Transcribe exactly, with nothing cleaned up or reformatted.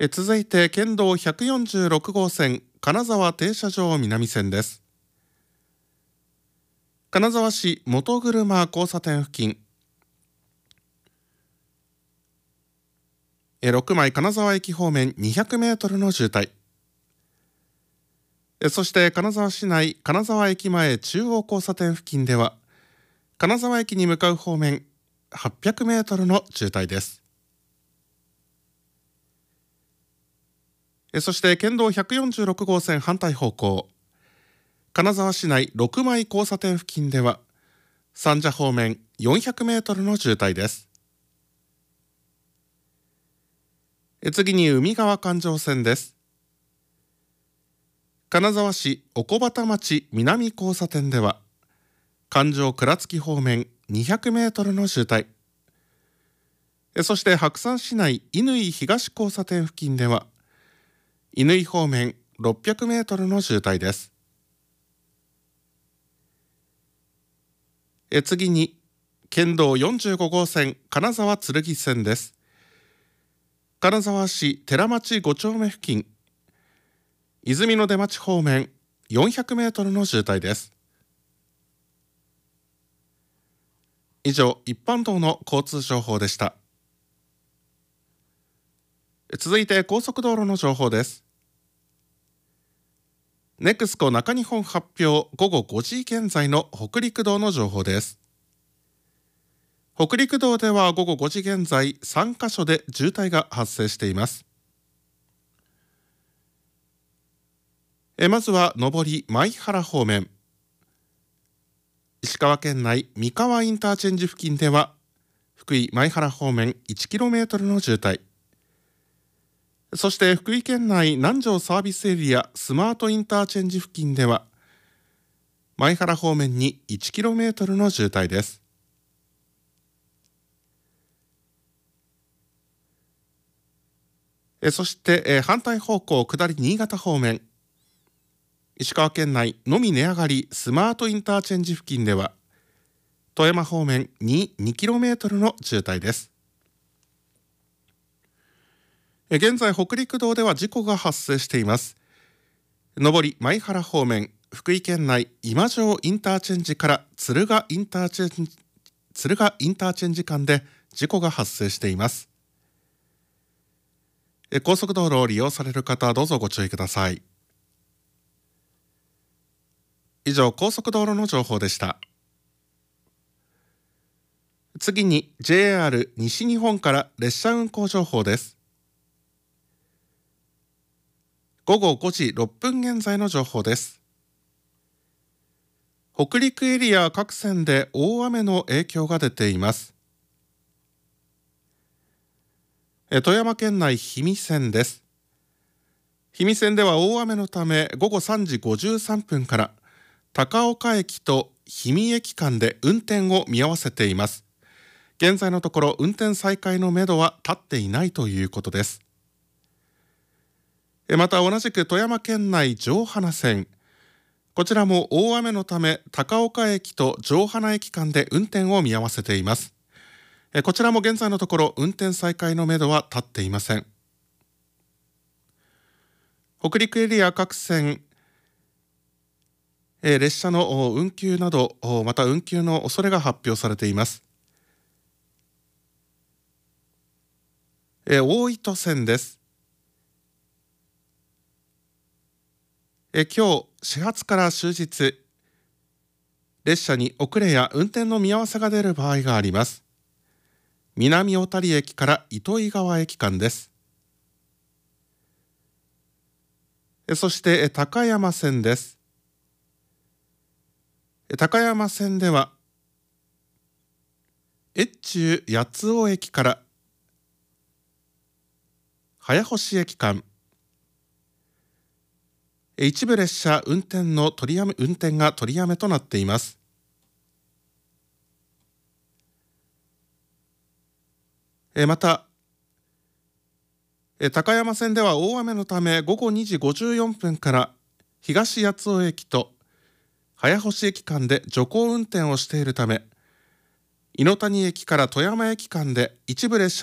え続いて県道ひゃくよんじゅうろく号線金沢停車場南線です。金沢市元車交差点付近、えろくまい金沢駅方面にひゃくメートルの渋滞。えそして金沢市内金沢駅前中央交差点付近では金沢駅に向かう方面はっぴゃくメートルの渋滞です。えそして県道ひゃくよんじゅうろく号線反対方向、金沢市内ろくまい交差点付近では三社方面よんひゃくメートルの渋滞です。え次に海側環状線です。金沢市おこばた町南交差点では環状倉敷方面にひゃくメートルの渋滞。えそして白山市内乾東交差点付近では乾方面ろっぴゃくメートルの渋滞です。え次に県道よんじゅうご号線金沢剣線です。金沢市寺町ご丁目付近、泉の出町方面よんひゃくメートルの渋滞です。以上、一般道の交通情報でした。続いて高速道路の情報です。ネクスコ中日本発表午後ごじ現在の北陸道の情報です。北陸道では午後ごじ現在さんカ所で渋滞が発生しています。えまずは上り舞原方面、石川県内三河インターチェンジ付近では福井舞原方面 いちキロメートル の渋滞。そして福井県内南城サービスエリアスマートインターチェンジ付近では舞原方面に いちキロメートル の渋滞です。えそしてえ反対方向下り新潟方面、石川県内のみ値上がりスマートインターチェンジ付近では富山方面に にキロメートル の渋滞です。現在北陸道では事故が発生しています。上り舞原方面、福井県内今城インターチェンジから敦賀インターチェンジ敦賀インターチェンジ間で事故が発生しています。高速道路を利用される方はどうぞご注意ください。以上、高速道路の情報でした。次に ジェイエーアール 西日本から列車運行情報です。午後ごじろっぷん現在の情報です。北陸エリア各線で大雨の影響が出ています。富山県内氷見線です。氷見線では大雨のため午後さんじごじゅうさんぷんから高岡駅と氷見駅間で運転を見合わせています。現在のところ運転再開のめどは立っていないということです。また同じく富山県内城花線、こちらも大雨のため高岡駅と城花駅間で運転を見合わせています。こちらも現在のところ運転再開のめどは立っていません。北陸エリア各線、列車の運休などまた運休の恐れが発表されています。大糸線です。え今日始発から終日、列車に遅れや運転の見合わせが出る場合があります。南小谷駅から糸魚川駅間です。えそしてえ高山線です。え高山線では越中八尾駅から早星駅間、一部列車運転の取りやめ運転が取りやめとなっています。また高山線では大雨のため午後にじごじゅうよんぷんから東八尾駅と早星駅間で徐行運転をしているため、猪谷駅から富山駅間で一部列車